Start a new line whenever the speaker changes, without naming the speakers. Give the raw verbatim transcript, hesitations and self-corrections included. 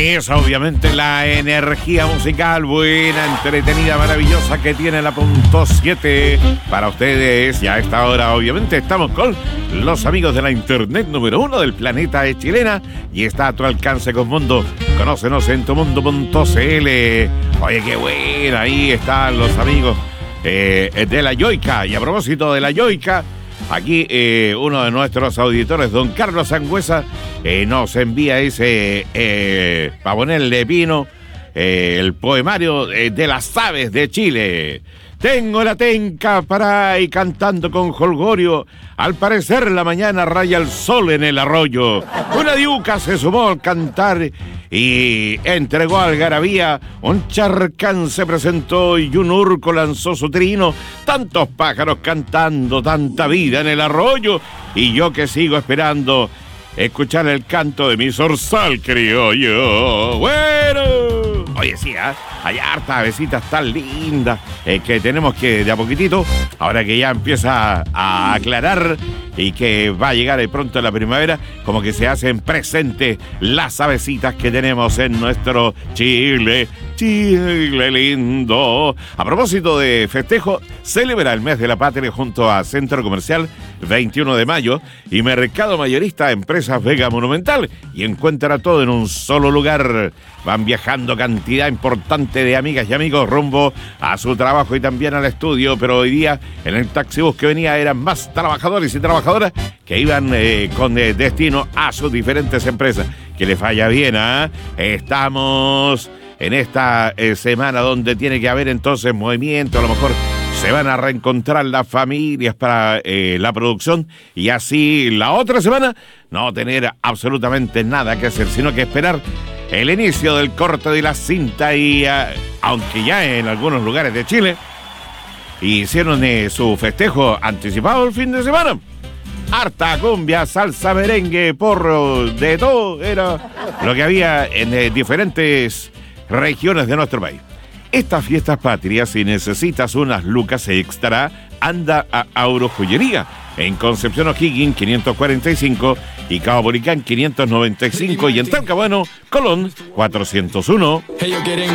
Es obviamente la energía musical buena, entretenida, maravillosa que tiene la punto siete para ustedes. Y a esta hora obviamente estamos con los amigos de la internet número uno del planeta de chilena y está a tu alcance con Mundo. Conócenos en tu mundo punto c l. Oye, qué buena, ahí están los amigos eh, de la Yoica. Y a propósito de la Yoica, aquí eh, uno de nuestros auditores, don Carlos Sangüesa, eh, nos envía ese, eh, para ponerle vino, eh, el poemario eh, de las aves de Chile. Tengo la tenca para y cantando con jolgorio, al parecer la mañana raya el sol en el arroyo. Una diuca se sumó al cantar y entregó algarabía, un charcán se presentó y un urco lanzó su trino. Tantos pájaros cantando, tanta vida en el arroyo, y yo que sigo esperando escuchar el canto de mi zorzal criollo. Bueno, oye, sí, ¿eh? Hay hartas avecitas tan lindas eh, que tenemos que, de a poquitito, ahora que ya empieza a aclarar y que va a llegar de pronto la primavera, como que se hacen presentes las avecitas que tenemos en nuestro Chile, Chile lindo. A propósito de festejo, celebra el mes de la patria junto a Centro Comercial veintiuno de mayo y Mercado Mayorista Empresas Vega Monumental, y encuentra todo en un solo lugar. Van viajando cantidad importante de amigas y amigos rumbo a su trabajo y también al estudio, pero hoy día en el taxibús que venía eran más trabajadores y trabajadoras que iban eh, con eh, destino a sus diferentes empresas. Que les vaya bien, ¿eh? Estamos en esta eh, semana donde tiene que haber entonces movimiento, a lo mejor se van a reencontrar las familias para eh, la producción y así la otra semana no tener absolutamente nada que hacer, sino que esperar el inicio del corte de la cinta y uh, aunque ya en algunos lugares de Chile hicieron eh, su festejo anticipado el fin de semana. Harta cumbia, salsa, merengue, porro, de todo era lo que había en eh, diferentes regiones de nuestro país. Estas fiestas patrias, si necesitas unas lucas extra, anda a Agrojoyería en Concepción O'Higgins quinientos cuarenta y cinco y Cabo Bolicán quinientos noventa y cinco y en Talcahuano, Colón cuatrocientos uno.